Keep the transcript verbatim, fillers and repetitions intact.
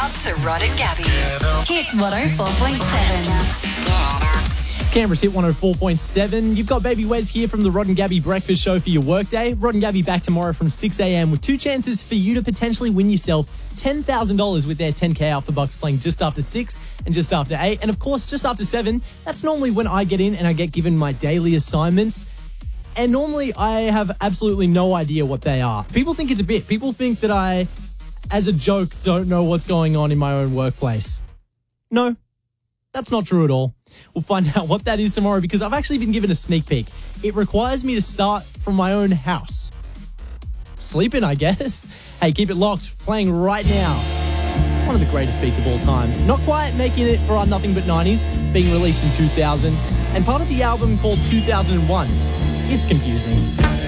up to Rod and Gabby. Hit one oh four point seven. It's Canberra's Hit one oh four point seven. You've got Baby Wes here from the Rod and Gabby Breakfast Show for your workday. Rod and Gabby back tomorrow from six a.m. with two chances for you to potentially win yourself ten thousand dollars with their ten K Out for Bucks playing just after six and just after eight. And of course, just after seven, that's normally when I get in and I get given my daily assignments. And normally I have absolutely no idea what they are. People think it's a bit. People think that I, as a joke, don't know what's going on in my own workplace. No, that's not true at all. We'll find out what that is tomorrow because I've actually been given a sneak peek. It requires me to start from my own house. Sleeping, I guess. Hey, keep it locked. Playing right now. One of the greatest beats of all time. Not quite making it for our Nothing But nineties, being released in two thousand, and part of the album called two thousand one. It's confusing.